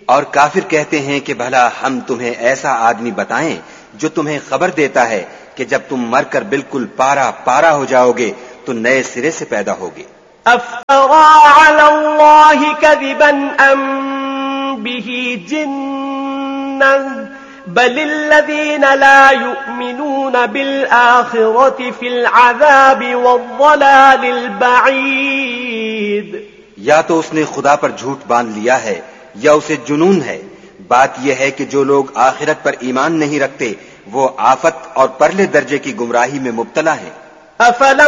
और काफिर कहते हैं कि भला हम तुम्हें ऐसा आदमी बताएं जो तुम्हें खबर देता है कि जब तुम मरकर बिल्कुल पारा पारा हो जाओगे तो नए सिरे से पैदा होगे। अफ़तरा अलल्लाहि कज़िबन अम बिही जिन्नह बलिल्लज़ीन ला युमिनून बिल आखिरति फिल अज़ाबि वज़्ज़लालिल बईद। या तो उसने खुदा पर झूठ बांध लिया है या उसे जुनून है। बात यह है कि जो लोग आखिरत पर ईमान नहीं रखते वो आफत और परले दर्जे की गुमराही में मुब्तला हैं।